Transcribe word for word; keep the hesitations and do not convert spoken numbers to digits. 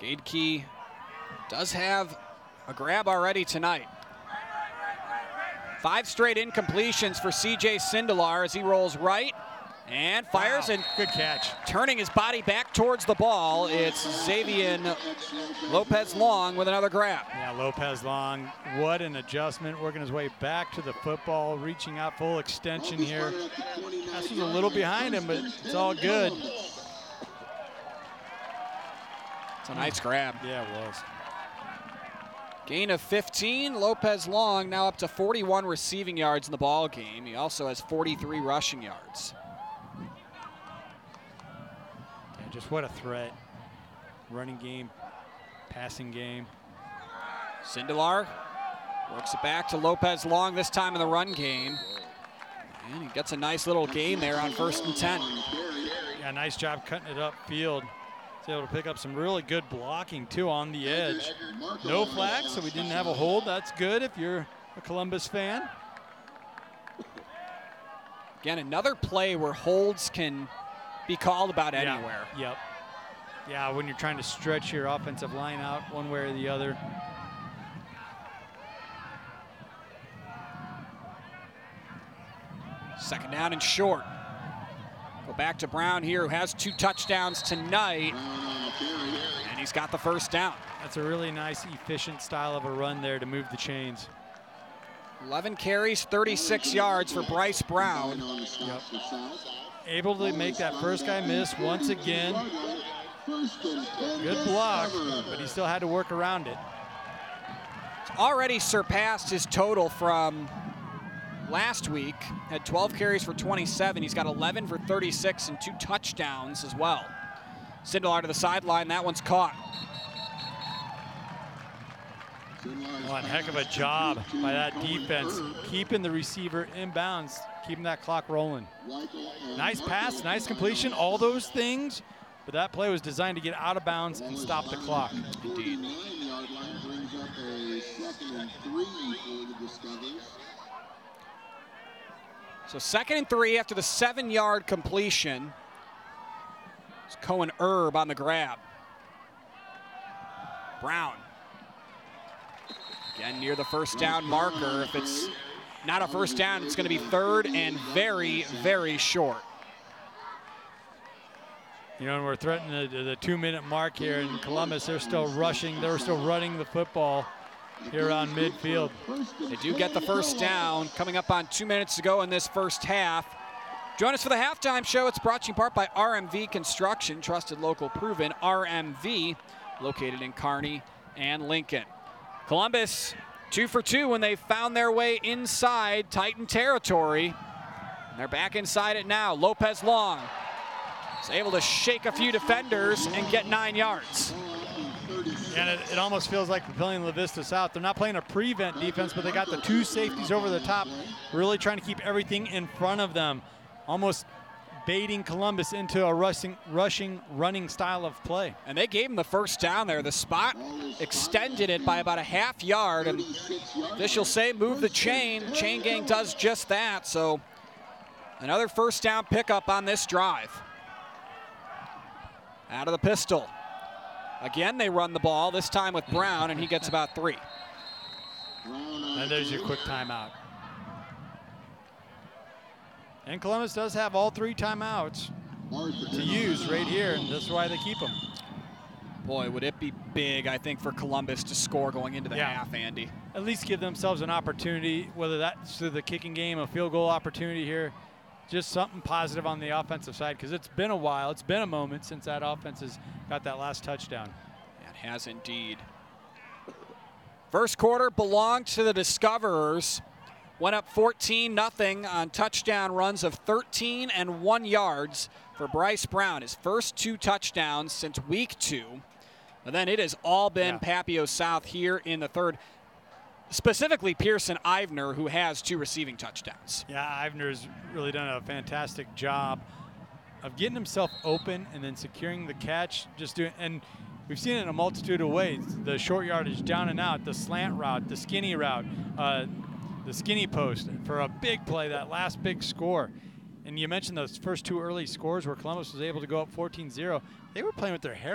Gaedke does have a grab already tonight. Five straight incompletions for C J Sindelar as he rolls right and fires. Wow. And good catch. Turning his body back towards the ball, it's Xavier Lopez Long with another grab. Yeah, Lopez Long, what an adjustment, working his way back to the football, reaching out full extension here. Pass was a little behind him, but it's all good. It's a nice grab. Yeah, it was. Gain of fifteen. Lopez Long now up to forty-one receiving yards in the ball game. He also has forty-three rushing yards. Yeah, just what a threat. Running game, passing game. Sindelar works it back to Lopez Long, this time in the run game. And he gets a nice little gain there on first and ten. Yeah, nice job cutting it upfield. He's able to pick up some really good blocking too on the edge. No flags, so we didn't have a hold. That's good if you're a Columbus fan. Again, another play where holds can be called about Yeah, anywhere. Yep. Yeah, when you're trying to stretch your offensive line out one way or the other. Second down and short. Go back to Brown here, who has two touchdowns tonight. And he's got the first down. That's a really nice, efficient style of a run there to move the chains. eleven carries, thirty-six yards for Bryce Brown. Yep. Able to make that first guy miss once again. Good block, but he still had to work around it. He's already surpassed his total from last week. Had twelve carries for twenty-seven. He's got eleven for thirty-six and two touchdowns as well. Sindelar to the sideline. That one's caught. One heck of a job by that defense, keeping the receiver inbounds, keeping that clock rolling. Nice pass, nice completion, all those things, but that play was designed to get out of bounds and stop the clock. Indeed. So second and three after the seven-yard completion. It's Cohen Erb on the grab. Brown. Again, near the first down marker. If it's not a first down, it's going to be third and very, very short. You know, and we're threatening the, the two-minute mark here in Columbus. They're still rushing. They're still running the football here on midfield. They do get the first down. Coming up on two minutes to go in this first half. Join us for the halftime show. It's brought to you in part by R M V Construction, trusted, local, proven. R M V, located in Kearney and Lincoln. Columbus, two for two when they found their way inside Titan territory. And they're back inside it now. Lopez Long is able to shake a few defenders and get nine yards. And it, it almost feels like Papillion La Vista South. They're not playing a prevent defense, but they got the two safeties over the top, really trying to keep everything in front of them, almost baiting Columbus into a rushing, rushing, running style of play. And they gave him the first down there. The spot extended it by about a half yard, and officials say move the chain. Chain gang does just that, so another first down pickup on this drive. Out of the pistol. Again, they run the ball, this time with Brown, and he gets about three. And there's your quick timeout. And Columbus does have all three timeouts to use right here, and that's why they keep them. Boy, would it be big, I think, for Columbus to score going into the Yeah. half, Andy. At least give themselves an opportunity, whether that's through the kicking game, a field goal opportunity here, just something positive on the offensive side, because it's been a while, it's been a moment since that offense has got that last touchdown. It has indeed. First quarter belonged to the Discoverers. Went up fourteen nothing on touchdown runs of thirteen and one yards for Bryce Brown. His first two touchdowns since week two. And then it has all been Yeah. Papio South here in the third. Specifically Pearson Ivner, who has two receiving touchdowns. Yeah, Ivner's really done a fantastic job of getting himself open and then securing the catch. Just doing, and we've seen it in a multitude of ways. The short yardage down and out, the slant route, the skinny route, uh, the skinny post for a big play, that last big score. And you mentioned those first two early scores where Columbus was able to go up fourteen zero. They were playing with their hair